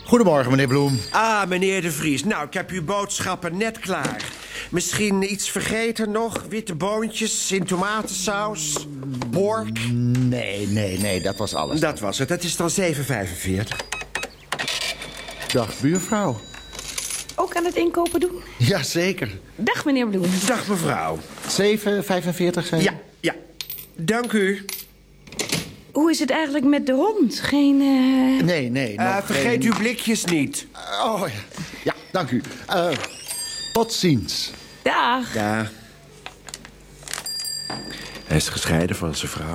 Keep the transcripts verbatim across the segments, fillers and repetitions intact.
Goedemorgen, meneer Bloem. Ah, meneer de Vries. Nou, ik heb uw boodschappen net klaar. Misschien iets vergeten nog? Witte boontjes in tomatensaus? Pork? Nee, nee, nee, dat was alles. Dat was het. Dat is dan zeven vijfenveertig. Dag, buurvrouw. Ook aan het inkopen doen? Jazeker. Dag, meneer Bloem. Dag, mevrouw. zeven vijfenveertig zijn. Ja, ja. Dank u. Hoe is het eigenlijk met de hond? Geen, uh... Nee, nee, nog Uh, vergeet geen... uw blikjes niet. Oh, ja. Ja, dank u. Uh, tot ziens. Dag. Ja. Hij is gescheiden van zijn vrouw.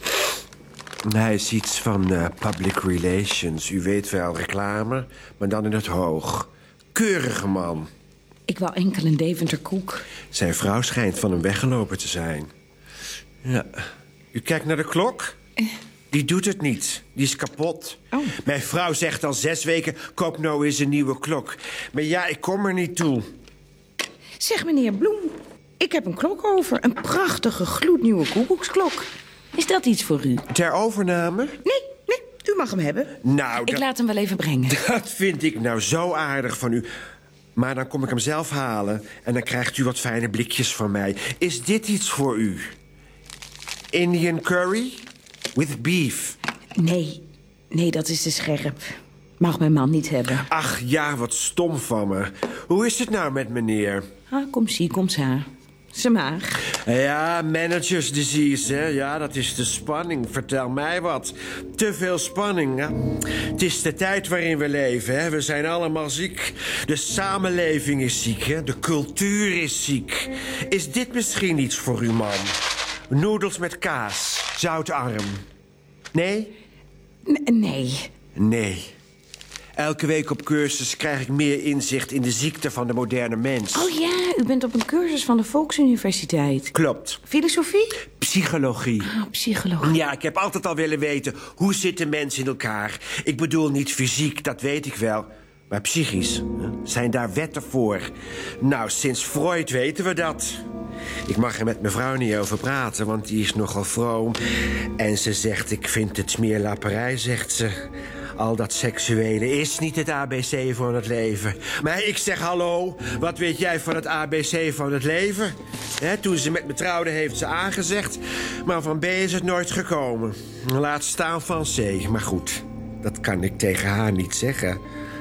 Hij is iets van uh, public relations. U weet wel, reclame, maar dan in het hoog. Keurige man. Ik wou enkel een Deventer koek. Zijn vrouw schijnt van hem weggelopen te zijn. Ja. U kijkt naar de klok? Die doet het niet. Die is kapot. Oh. Mijn vrouw zegt al zes weken, koop nou eens een nieuwe klok. Maar ja, ik kom er niet toe. Zeg, meneer Bloem, ik heb een klok over. Een prachtige, gloednieuwe koekoeksklok. Is dat iets voor u? Ter overname? Nee, nee, u mag hem hebben. Nou, Ik dat, laat hem wel even brengen. dat vind ik nou zo aardig van u. Maar dan kom ik hem zelf halen en dan krijgt u wat fijne blikjes van mij. Is dit iets voor u? Indian curry? With beef. Nee, nee, dat is te scherp. Mag mijn man niet hebben. Ach ja, wat stom van me. Hoe is het nou met meneer? Ah, kom zie, kom sa. Zijn maag. Ja, managers disease, hè. Ja, dat is de spanning. Vertel mij wat. Te veel spanning, hè. Het is de tijd waarin we leven, hè. We zijn allemaal ziek. De samenleving is ziek, hè. De cultuur is ziek. Is dit misschien iets voor uw man? Noedels met kaas. Zoutarm. Nee? N- nee. Nee. Elke week op cursus krijg ik meer inzicht in de ziekte van de moderne mens. Oh ja, u bent op een cursus van de Volksuniversiteit. Klopt. Filosofie? Psychologie. Ah, psychologie. Ja, ik heb altijd al willen weten, hoe zitten mensen in elkaar? Ik bedoel niet fysiek, dat weet ik wel. Maar psychisch, hè? Zijn daar wetten voor? Nou, sinds Freud weten we dat. Ik mag er met mijn vrouw niet over praten, want die is nogal vroom. En ze zegt, ik vind het smeerlapperij, zegt ze. Al dat seksuele is niet het A B C van het leven. Maar ik zeg, hallo, wat weet jij van het A B C van het leven? He, toen ze met me trouwde heeft ze A gezegd, maar van B is het nooit gekomen. Laat staan van C, maar goed, dat kan ik tegen haar niet zeggen.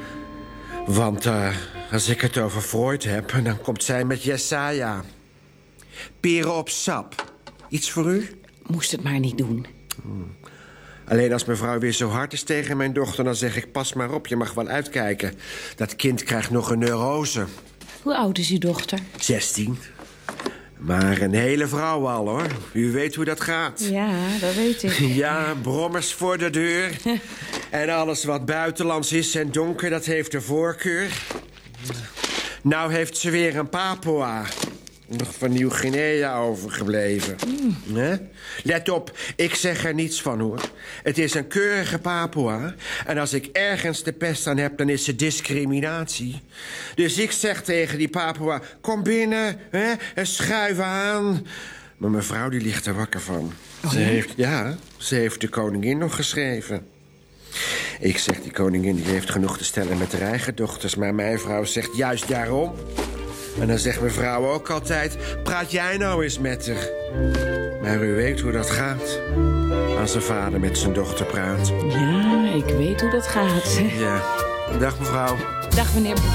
Want uh, als ik het over Freud heb, dan komt zij met Jesaja. Peren op sap. Iets voor u? Moest het maar niet doen. Hmm. Alleen als mijn vrouw weer zo hard is tegen mijn dochter, dan zeg ik, pas maar op, je mag wel uitkijken. Dat kind krijgt nog een neurose. Hoe oud is uw dochter? zestien. Maar een hele vrouw al, hoor. U weet hoe dat gaat. Ja, dat weet ik. Ja, brommers voor de deur. En alles wat buitenlands is en donker, dat heeft de voorkeur. Nou heeft ze weer een Papua. Nog van Nieuw-Guinea overgebleven. Mm. He? Let op, ik zeg er niets van, hoor. Het is een keurige Papua. En als ik ergens de pest aan heb, dan is het discriminatie. Dus ik zeg tegen die Papua, kom binnen, hè, en schuif aan. Maar mijn vrouw die ligt er wakker van. Oh, ze ja? heeft, ja, ze heeft de koningin nog geschreven. Ik zeg, die koningin die heeft genoeg te stellen met haar eigen dochters. Maar mijn vrouw zegt juist daarom. En dan zegt mijn vrouw ook altijd, praat jij nou eens met haar. Maar u weet hoe dat gaat. Als een vader met zijn dochter praat. Ja, ik weet hoe dat gaat. Ja. Dag mevrouw. Dag meneer.